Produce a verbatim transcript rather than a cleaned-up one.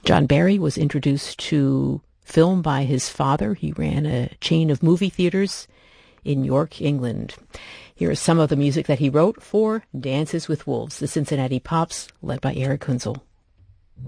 John Barry was introduced to film by his father. He ran a chain of movie theaters in York, England. Here is some of the music that he wrote for Dances with Wolves, the Cincinnati Pops, led by Eric Hunzel.